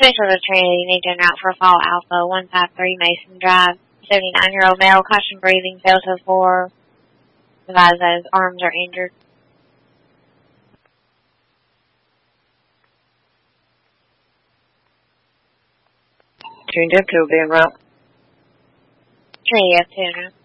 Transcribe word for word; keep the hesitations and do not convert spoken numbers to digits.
Central to Trinity, need to route for Fall Alpha, one five three Mason Drive. seventy-nine-year-old male, caution breathing, Delta four. Advise that his arms are injured. Trinity F two will be en route. Trinity F two, no?